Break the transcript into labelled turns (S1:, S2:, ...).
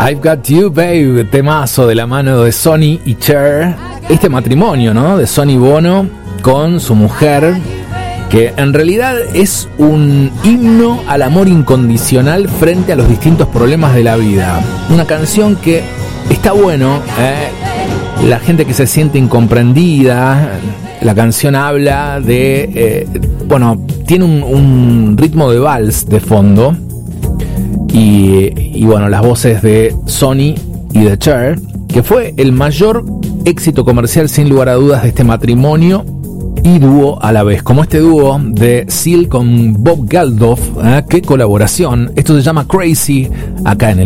S1: I've Got You, Babe, temazo de la mano de Sonny y Cher. Este matrimonio, ¿no? De Sonny Bono con su mujer, que en realidad es un himno al amor incondicional frente a los distintos problemas de la vida. Una canción que está bueno, la gente que se siente incomprendida. La canción habla de... tiene un ritmo de vals de fondo. Y bueno, las voces de Sonny y de Cher, que fue el mayor éxito comercial sin lugar a dudas de este matrimonio y dúo a la vez, como este dúo de Seal con Bob Geldof. Qué colaboración. Esto se llama Crazy, acá en el